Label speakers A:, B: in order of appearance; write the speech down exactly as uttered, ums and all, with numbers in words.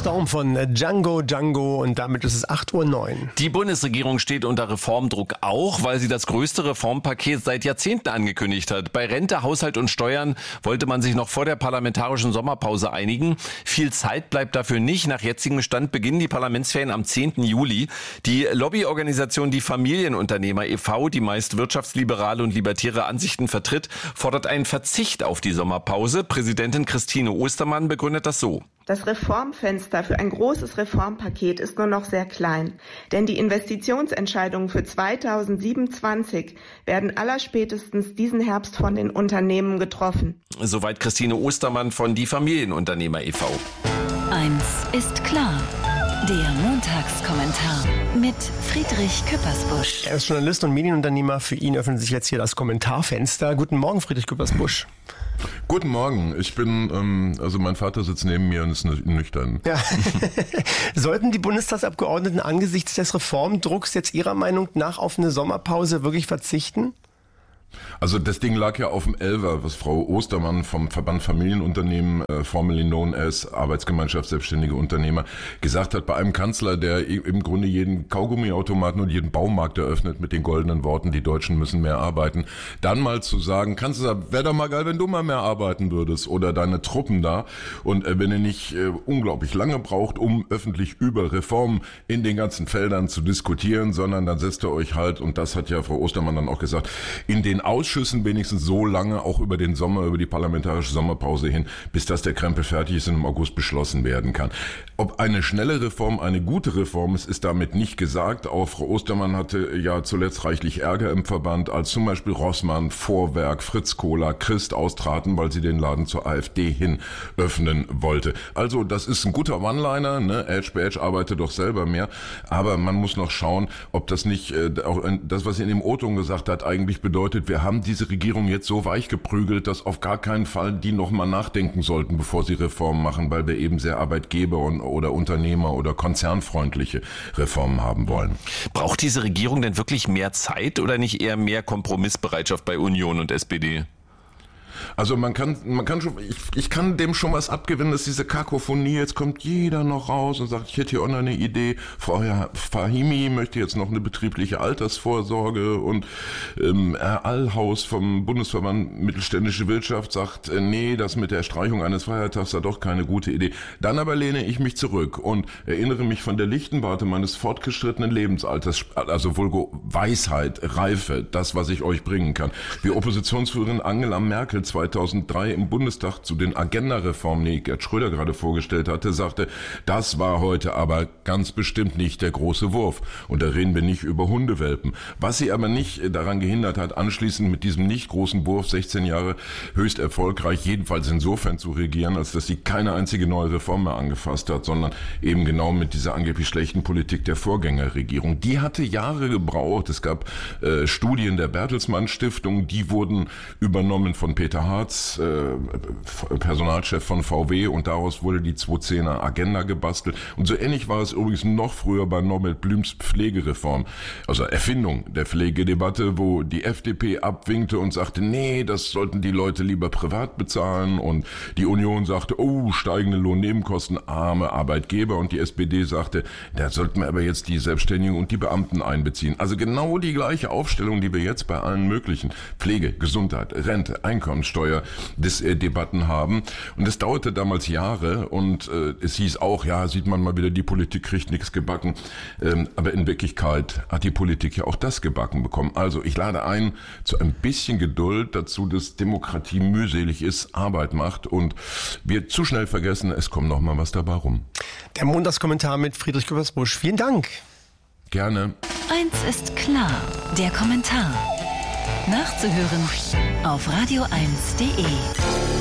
A: Storm von Django Django und damit ist es acht Uhr neun.
B: Die Bundesregierung steht unter Reformdruck auch, weil sie das größte Reformpaket seit Jahrzehnten angekündigt hat. Bei Rente, Haushalt und Steuern wollte man sich noch vor der parlamentarischen Sommerpause einigen. Viel Zeit bleibt dafür nicht. Nach jetzigem Stand beginnen die Parlamentsferien am zehnten Juli. Die Lobbyorganisation Die Familienunternehmer e V, die meist wirtschaftsliberale und libertäre Ansichten vertritt, fordert einen Verzicht auf die Sommerpause. Präsidentin Christine Ostermann begründet das so.
C: Das Reformfenster für ein großes Reformpaket ist nur noch sehr klein, denn die Investitionsentscheidungen für zweitausendsiebenundzwanzig werden allerspätestens diesen Herbst von den Unternehmen getroffen.
B: Soweit Christine Ostermann von Die Familienunternehmer e V.
D: Eins ist klar. Der Montagskommentar mit Friedrich Küppersbusch.
A: Er ist Journalist und Medienunternehmer. Für ihn öffnet sich jetzt hier das Kommentarfenster. Guten Morgen, Friedrich Küppersbusch.
E: Guten Morgen. Ich bin, ähm, also mein Vater sitzt neben mir und ist nüchtern.
A: Ja. Sollten die Bundestagsabgeordneten angesichts des Reformdrucks jetzt Ihrer Meinung nach auf eine Sommerpause wirklich verzichten?
E: Also das Ding lag ja auf dem Elfer, was Frau Ostermann vom Verband Familienunternehmen, äh, formerly known as Arbeitsgemeinschaft Selbstständige Unternehmer, gesagt hat, bei einem Kanzler, der im Grunde jeden Kaugummiautomaten und jeden Baumarkt eröffnet mit den goldenen Worten, die Deutschen müssen mehr arbeiten, dann mal zu sagen, Kanzler, wäre doch mal geil, wenn du mal mehr arbeiten würdest oder deine Truppen da und äh, wenn ihr nicht äh, unglaublich lange braucht, um öffentlich über Reformen in den ganzen Feldern zu diskutieren, sondern dann setzt ihr euch halt, und das hat ja Frau Ostermann dann auch gesagt, in den Ausschüssen wenigstens so lange, auch über den Sommer, über die parlamentarische Sommerpause hin, bis das der Krempel fertig ist und im August beschlossen werden kann. Ob eine schnelle Reform eine gute Reform ist, ist damit nicht gesagt. Auch Frau Ostermann hatte ja zuletzt reichlich Ärger im Verband, als zum Beispiel Rossmann, Vorwerk, Fritz Kohler, Christ austraten, weil sie den Laden zur AfD hin öffnen wollte. Also das ist ein guter One-Liner, ne? Edge bei Edge arbeitet doch selber mehr, aber man muss noch schauen, ob das nicht, äh, auch das, was sie in dem O-Ton gesagt hat, eigentlich bedeutet, wir haben diese Regierung jetzt so weich geprügelt, dass auf gar keinen Fall die nochmal nachdenken sollten, bevor sie Reformen machen, weil wir eben sehr Arbeitgeber- und, oder Unternehmer- oder konzernfreundliche Reformen haben wollen.
B: Braucht diese Regierung denn wirklich mehr Zeit oder nicht eher mehr Kompromissbereitschaft bei Union und S P D?
E: Also man kann, man kann schon, ich, ich kann dem schon was abgewinnen, dass diese Kakophonie, jetzt kommt jeder noch raus und sagt, ich hätte hier auch noch eine Idee, Frau Fahimi möchte jetzt noch eine betriebliche Altersvorsorge und ähm, Herr Allhaus vom Bundesverband Mittelständische Wirtschaft sagt, äh, nee, das mit der Streichung eines Feiertags sei doch keine gute Idee. Dann aber lehne ich mich zurück und erinnere mich von der lichten Warte meines fortgeschrittenen Lebensalters, also vulgo Weisheit, Reife, das, was ich euch bringen kann. Wie Oppositionsführerin Angela Merkel zweitausenddrei im Bundestag zu den Agenda-Reformen, die Gerd Schröder gerade vorgestellt hatte, sagte, das war heute aber ganz bestimmt nicht der große Wurf. Und da reden wir nicht über Hundewelpen. Was sie aber nicht daran gehindert hat, anschließend mit diesem nicht großen Wurf sechzehn Jahre höchst erfolgreich, jedenfalls insofern zu regieren, als dass sie keine einzige neue Reform mehr angefasst hat, sondern eben genau mit dieser angeblich schlechten Politik der Vorgängerregierung. Die hatte Jahre gebraucht. Es gab äh, Studien der Bertelsmann Stiftung, die wurden übernommen von Peter Hartz, äh, Personalchef von V W, und daraus wurde die zweitausendzehner Agenda gebastelt. Und so ähnlich war es übrigens noch früher bei Norbert Blüms Pflegereform, also Erfindung der Pflegedebatte, wo die F D P abwinkte und sagte, nee, das sollten die Leute lieber privat bezahlen, und die Union sagte, oh, steigende Lohnnebenkosten, arme Arbeitgeber, und die S P D sagte, da sollten wir aber jetzt die Selbstständigen und die Beamten einbeziehen. Also genau die gleiche Aufstellung, die wir jetzt bei allen möglichen Pflege, Gesundheit, Rente, Einkommen Steuer des äh, Debatten haben. Und das dauerte damals Jahre, und äh, es hieß auch, ja, sieht man mal wieder, die Politik kriegt nichts gebacken. Ähm, aber in Wirklichkeit hat die Politik ja auch das gebacken bekommen. Also ich lade ein zu ein bisschen Geduld dazu, dass Demokratie mühselig ist, Arbeit macht, und wir zu schnell vergessen, es kommt noch mal was dabei rum.
A: Der Montagskommentar mit Friedrich Küppersbusch. Vielen Dank.
E: Gerne.
D: Eins ist klar, der Kommentar. Nachzuhören auf radio eins punkt de.